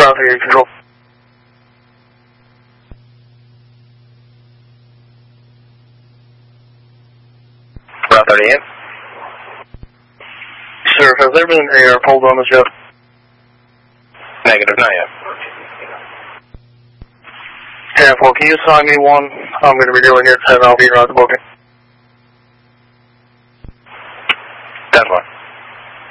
Route 38 control. Route 38. Sir, has there been an AR pulled on us yet? Negative, not yet. 10-4, can you assign me one? I'm going to be doing here at 10, I'll be around the booking. 10-4.